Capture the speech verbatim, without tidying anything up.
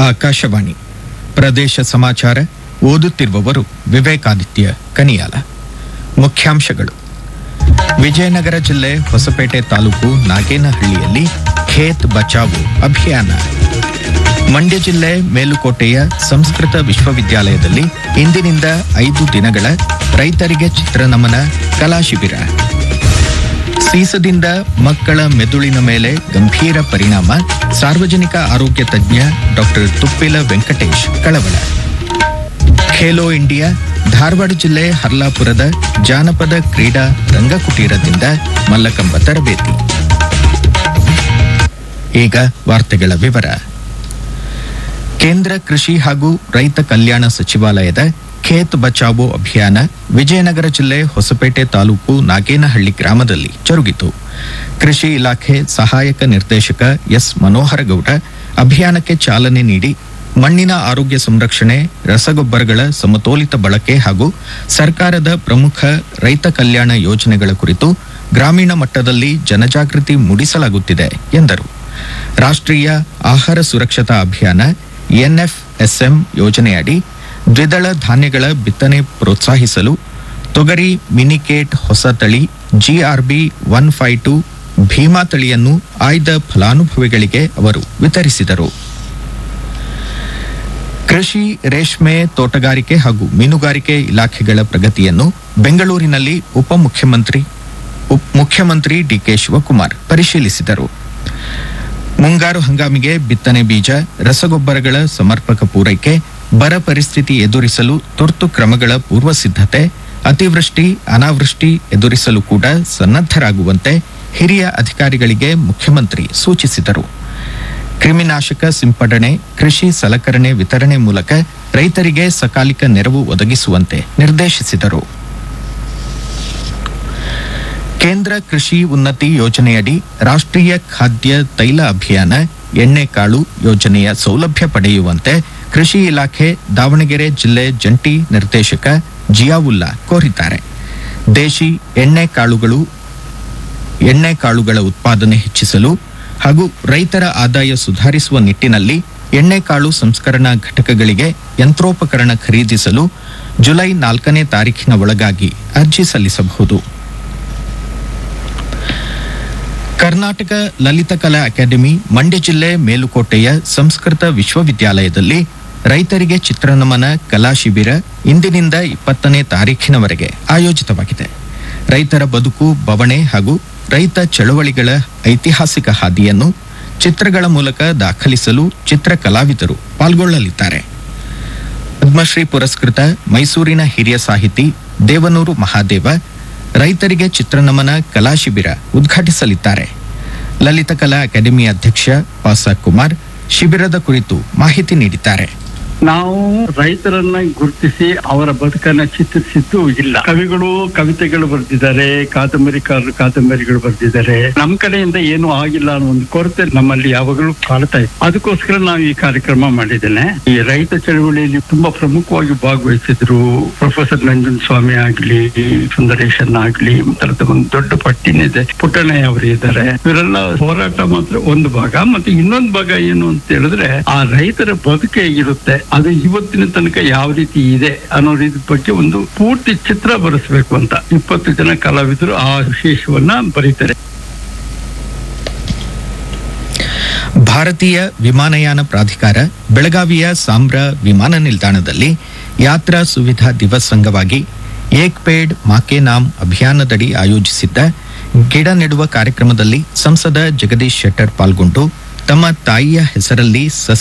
ಆಕಾಶವಾಣಿ ಪ್ರದೇಶ ಸಮಾಚಾರ ಓದುತ್ತಿರುವವರು ವಿವೇಕಾದಿತ್ಯ ಕನಿಯಾಲ. ಮುಖ್ಯಾಂಶಗಳು. ವಿಜಯನಗರ ಜಿಲ್ಲೆ ಹೊಸಪೇಟೆ ತಾಲೂಕು ನಾಗೇನಹಳ್ಳಿಯಲ್ಲಿ ಖೇತ್ ಬಚಾವೋ ಅಭಿಯಾನ. ಮಂಡ್ಯ ಜಿಲ್ಲೆ ಮೇಲುಕೋಟೆಯ ಸಂಸ್ಕೃತ ವಿಶ್ವವಿದ್ಯಾಲಯದಲ್ಲಿ ಇಂದಿನಿಂದ ಐದು ದಿನಗಳ ರೈತರಿಗೆ ಚಿತ್ರನಮನ ಕಲಾ ಶಿಬಿರ. ಸೀಸದಿಂದ ಮಕ್ಕಳ ಮೆದುಳಿನ ಮೇಲೆ ಗಂಭೀರ ಪರಿಣಾಮ, ಸಾರ್ವಜನಿಕ ಆರೋಗ್ಯ ತಜ್ಞ ಡಾಕ್ಟರ್ ತುಪ್ಪಿಲ ವೆಂಕಟೇಶ್ ಕಳವಳ. ಖೇಲೋ ಇಂಡಿಯಾ ಧಾರವಾಡ ಜಿಲ್ಲೆ ಹರ್ಲಾಪುರದ ಜಾನಪದ ಕ್ರೀಡಾ ರಂಗಕುಟೀರದಿಂದ ಮಲ್ಲಕಂಬ ತರಬೇತಿ. ಈಗ ವಾರ್ತೆಗಳ ವಿವರ. ಕೇಂದ್ರ ಕೃಷಿ ಹಾಗೂ ರೈತ ಕಲ್ಯಾಣ ಸಚಿವಾಲಯದ ಖೇತ್ ಬಚಾವೋ ಅಭಿಯಾನ ವಿಜಯನಗರ ಜಿಲ್ಲೆ ಹೊಸಪೇಟೆ ತಾಲೂಕು ನಾಗೇನಹಳ್ಳಿ ಗ್ರಾಮದಲ್ಲಿ ಜರುಗಿತು. ಕೃಷಿ ಇಲಾಖೆ ಸಹಾಯಕ ನಿರ್ದೇಶಕ ಎಸ್ ಮನೋಹರಗೌಡ ಅಭಿಯಾನಕ್ಕೆ ಚಾಲನೆ ನೀಡಿ ಮಣ್ಣಿನ ಆರೋಗ್ಯ ಸಂರಕ್ಷಣೆ, ರಸಗೊಬ್ಬರಗಳ ಸಮತೋಲಿತ ಬಳಕೆ ಹಾಗೂ ಸರ್ಕಾರದ ಪ್ರಮುಖ ರೈತ ಕಲ್ಯಾಣ ಯೋಜನೆಗಳ ಕುರಿತು ಗ್ರಾಮೀಣ ಮಟ್ಟದಲ್ಲಿ ಜನಜಾಗೃತಿ ಮೂಡಿಸಲಾಗುತ್ತಿದೆ ಎಂದರು. ರಾಷ್ಟ್ರೀಯ ಆಹಾರ ಸುರಕ್ಷತಾ ಅಭಿಯಾನ ಎನ್ಎಫ್ಎಸ್ಎಂ ಯೋಜನೆಯಡಿ ದ್ವಿದಳ ಧಾನ್ಯಗಳ ಬಿತ್ತನೆ ಪ್ರೋತ್ಸಾಹಿಸಲು ತೊಗರಿ ಮಿನಿಕೇಟ್ ಹೊಸ ತಳಿ GRB one five to Bima ತಳಿಯನ್ನು ಆಯ್ದ ಫಲಾನುಭವಿಗಳಿಗೆ ಅವರು ವಿತರಿಸಿದರು. ಕೃಷಿ, ರೇಷ್ಮೆ, ತೋಟಗಾರಿಕೆ ಹಾಗೂ ಮೀನುಗಾರಿಕೆ ಇಲಾಖೆಗಳ ಪ್ರಗತಿಯನ್ನು ಬೆಂಗಳೂರಿನಲ್ಲಿ ಉಪಮುಖ್ಯಮಂತ್ರಿ ಮುಖ್ಯಮಂತ್ರಿ ಡಿಕೆ ಶಿವಕುಮಾರ್ ಪರಿಶೀಲಿಸಿದರು. ಮುಂಗಾರು ಹಂಗಾಮಿಗೆ ಬಿತ್ತನೆ ಬೀಜ, ರಸಗೊಬ್ಬರಗಳ ಸಮರ್ಪಕ ಪೂರೈಕೆ, ಬರ ಪರಿಸ್ಥಿತಿ ಎದುರಿಸಲು ತುರ್ತು ಕ್ರಮಗಳ ಪೂರ್ವ ಸಿದ್ಧತೆ, ಅತಿವೃಷ್ಟಿ ಅನಾವೃಷ್ಟಿ ಎದುರಿಸಲು ಕೂಡ ಸನ್ನದ್ಧರಾಗುವಂತೆ ಹಿರಿಯ ಅಧಿಕಾರಿಗಳಿಗೆ ಮುಖ್ಯಮಂತ್ರಿ ಸೂಚಿಸಿದರು. ಕ್ರಿಮಿನಾಶಕ ಸಿಂಪಡಣೆ, ಕೃಷಿ ಸಲಕರಣೆ ವಿತರಣೆ ಮೂಲಕ ರೈತರಿಗೆ ಸಕಾಲಿಕ ನೆರವು ಒದಗಿಸುವಂತೆ ನಿರ್ದೇಶಿಸಿದರು. ಕೇಂದ್ರ ಕೃಷಿ ಉನ್ನತಿ ಯೋಜನೆಯಡಿ ರಾಷ್ಟ್ರೀಯ ಖಾದ್ಯ ತೈಲ ಅಭಿಯಾನ ಎಣ್ಣೆಕಾಳು ಯೋಜನೆಯ ಸೌಲಭ್ಯ ಪಡೆಯುವಂತೆ ಕೃಷಿ ಇಲಾಖೆ ದಾವಣಗೆರೆ ಜಿಲ್ಲೆ ಜಂಟಿ ನಿರ್ದೇಶಕ ಜಿಯಾವುಲ್ಲಾ ಕೋರಿದ್ದಾರೆ. ದೇಶಿ ಎಣ್ಣೆಕಾಳುಗಳು ಎಣ್ಣೆಕಾಳುಗಳ ಉತ್ಪಾದನೆ ಹೆಚ್ಚಿಸಲು ಹಾಗೂ ರೈತರ ಆದಾಯ ಸುಧಾರಿಸುವ ನಿಟ್ಟಿನಲ್ಲಿ ಎಣ್ಣೆಕಾಳು ಸಂಸ್ಕರಣಾ ಘಟಕಗಳಿಗೆ ಯಂತ್ರೋಪಕರಣ ಖರೀದಿಸಲು ಜುಲೈ ನಾಲ್ಕನೇ ತಾರೀಖಿನ ಒಳಗಾಗಿ ಅರ್ಜಿ ಸಲ್ಲಿಸಬಹುದು. ಕರ್ನಾಟಕ ಲಲಿತಕಲಾ ಅಕಾಡೆಮಿ ಮಂಡ್ಯ ಜಿಲ್ಲೆ ಮೇಲುಕೋಟೆಯ ಸಂಸ್ಕೃತ ವಿಶ್ವವಿದ್ಯಾಲಯದಲ್ಲಿ ರೈತರಿಗೆ ಚಿತ್ರನಮನ ಕಲಾ ಶಿಬಿರ ಇಂದಿನಿಂದ ಇಪ್ಪತ್ತನೇ ತಾರೀಖಿನವರೆಗೆ ಆಯೋಜಿತವಾಗಿದೆ. ರೈತರ ಬದುಕು, ಬವಣೆ ಹಾಗೂ ರೈತ ಚಳವಳಿಗಳ ಐತಿಹಾಸಿಕ ಹಾದಿಯನ್ನು ಚಿತ್ರಗಳ ಮೂಲಕ ದಾಖಲಿಸಲು ಚಿತ್ರ ಕಲಾವಿದರು ಪಾಲ್ಗೊಳ್ಳಲಿದ್ದಾರೆ. ಪದ್ಮಶ್ರೀ ಪುರಸ್ಕೃತ ಮೈಸೂರಿನ ಹಿರಿಯ ಸಾಹಿತಿ ದೇವನೂರು ಮಹಾದೇವ ರೈತರಿಗೆ ಚಿತ್ರನಮನ ಕಲಾ ಶಿಬಿರ ಉದ್ಘಾಟಿಸಲಿದ್ದಾರೆ. ಲಲಿತಕಲಾ ಅಕಾಡೆಮಿ ಅಧ್ಯಕ್ಷ ಪಾಸ ಕುಮಾರ್ ಶಿಬಿರದ ಕುರಿತು ಮಾಹಿತಿ ನೀಡಿದ್ದಾರೆ. ನಾವು ರೈತರನ್ನ ಗುರುತಿಸಿ ಅವರ ಬದುಕನ್ನ ಚಿತ್ರಿಸಿದ್ದು ಇಲ್ಲ. ಕವಿಗಳು ಕವಿತೆಗಳು ಬರೆದಿದ್ದಾರೆ, ಕಾದಂಬರಿಕಾರರು ಕಾದಂಬರಿಗಳು ಬರೆದಿದ್ದಾರೆ. ನಮ್ಮ ಕಡೆಯಿಂದ ಏನು ಆಗಿಲ್ಲ ಅನ್ನೋ ಒಂದು ಕೊರತೆ ನಮ್ಮಲ್ಲಿ ಯಾವಾಗಲೂ ಕಾಡ್ತಾ ಇದೆ. ಅದಕ್ಕೋಸ್ಕರ ನಾವು ಈ ಕಾರ್ಯಕ್ರಮ ಮಾಡಿದ್ದೇನೆ. ಈ ರೈತ ಚಳವಳಿಯಲ್ಲಿ ತುಂಬಾ ಪ್ರಮುಖವಾಗಿ ಭಾಗವಹಿಸಿದ್ರು ಪ್ರೊಫೆಸರ್ ನಂಜನ್ ಸ್ವಾಮಿ ಆಗ್ಲಿ, ಸುಂದರೇಶನ್ ಆಗ್ಲಿ, ತರದ ಒಂದು ದೊಡ್ಡ ಪಟ್ಟಿನಿದೆ. ಪುಟ್ಟಣ್ಣಯ್ಯ ಅವರು ಇದ್ದಾರೆ. ಇವರೆಲ್ಲ ಹೋರಾಟ ಮಾತ್ರ ಒಂದು ಭಾಗ, ಮತ್ತೆ ಇನ್ನೊಂದು ಭಾಗ ಏನು ಅಂತ ಹೇಳಿದ್ರೆ ಆ ರೈತರ ಬದುಕು ಹೇಗಿರುತ್ತೆ, ಅದು ಇವತ್ತಿನ ತನಕ ಯಾವ ರೀತಿ ಇದೆ ಅನ್ನೋ ರೀತಿ ಬಗ್ಗೆ ಒಂದು ಪೂರ್ತಿ ಚಿತ್ರ ಬರೆಸಬೇಕು ಅಂತ ಇಪ್ಪತ್ತು ಜನ ಕಲಾವಿದರು ಆ ವಿಶೇಷವನ್ನ ಬರೀತಾರೆ. ಭಾರತೀಯ ವಿಮಾನಯಾನ ಪ್ರಾಧಿಕಾರ ಬೆಳಗಾವಿಯ ಸಾಂಬ್ರಾ ವಿಮಾನ ನಿಲ್ದಾಣದಲ್ಲಿ ಯಾತ್ರಾ ಸುವಿಧಾ ದಿವಸ್ ಅಂಗವಾಗಿ ಏಕ್ ಪೇಡ್ ಮಾಕೆ ನಾಮ್ ಅಭಿಯಾನದಡಿ ಆಯೋಜಿಸಿದ್ದ ಗಿಡ ನೆಡುವ ಕಾರ್ಯಕ್ರಮದಲ್ಲಿ ಸಂಸದ ಜಗದೀಶ್ ಶೆಟ್ಟರ್ ಪಾಲ್ಗೊಂಡು ತಮ್ಮ ತಾಯಿಯ ಹೆಸರಲ್ಲಿ